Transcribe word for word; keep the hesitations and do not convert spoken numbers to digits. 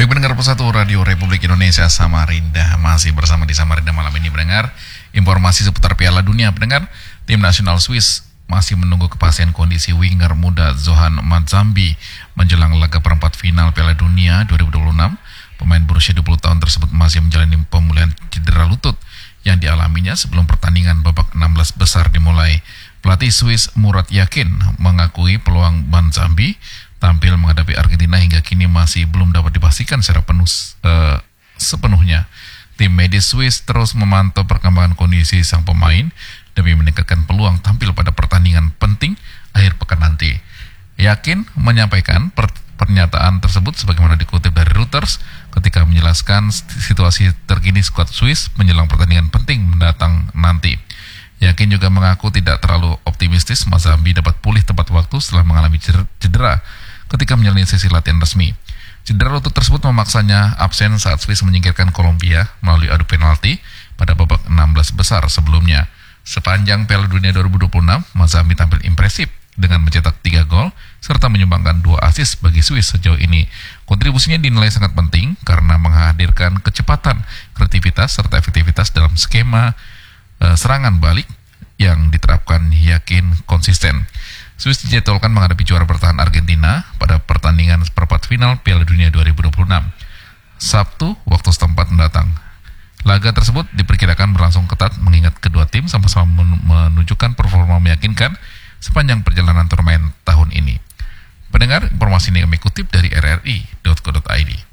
Baik pendengar Persatu Radio Republik Indonesia Samarinda, masih bersama di Samarinda malam ini pendengar. Informasi seputar Piala Dunia pendengar, tim nasional Swiss masih menunggu kepastian kondisi winger muda Zohan Mazambi menjelang laga perempat final Piala Dunia dua ribu dua puluh enam. Pemain berusia dua puluh tahun tersebut masih menjalani pemulihan cedera lutut yang dialaminya sebelum pertandingan babak enam belas besar dimulai. Pelatih Swiss Murat Yakin mengakui peluang Mazambi tampil menghadapi Argentina hingga kini masih belum dapat dipastikan secara penuh uh, sepenuhnya. Tim medis Swiss terus memantau perkembangan kondisi sang pemain demi meningkatkan peluang tampil pada pertandingan penting akhir pekan nanti. Yakin menyampaikan per- pernyataan tersebut sebagaimana dikutip dari Reuters ketika menjelaskan situasi terkini skuad Swiss menjelang pertandingan penting mendatang nanti. Yakin juga mengaku tidak terlalu optimistis Mazambi dapat pulih tepat waktu setelah mengalami cedera ketika menjalani sesi latihan resmi. Cedera lutut tersebut memaksanya absen saat Swiss menyingkirkan Kolombia melalui adu penalti pada babak enam belas besar sebelumnya. Sepanjang Piala Dunia dua ribu dua puluh enam, Mazambi tampil impresif dengan mencetak tiga gol serta menyumbangkan dua assist bagi Swiss sejauh ini. Kontribusinya dinilai sangat penting karena menghadirkan kecepatan, kreativitas serta efektivitas dalam skema uh, serangan balik yang diterapkan Yakin konsisten. Swiss dijadwalkan menghadapi juara bertahan Argentina pada pertandingan perempat final Piala Dunia dua ribu dua puluh enam Sabtu waktu setempat mendatang. Laga tersebut diperkirakan berlangsung ketat mengingat kedua tim sama-sama menunjukkan performa meyakinkan sepanjang perjalanan turnamen tahun ini. Pendengar, informasi ini kami kutip dari r r i dot co dot i d.